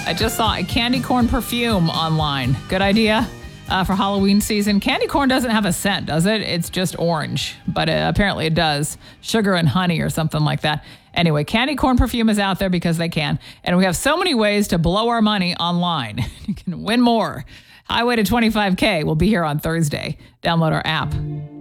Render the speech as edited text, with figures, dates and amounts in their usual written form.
I just saw a candy corn perfume online. Good idea for Halloween season. Candy corn doesn't have a scent, does it? It's just orange, but apparently it does. Sugar and honey or something like that. Anyway, candy corn perfume is out there because they can. And we have so many ways to blow our money online. You can win more. Highway to 25K will be here on Thursday. Download our app.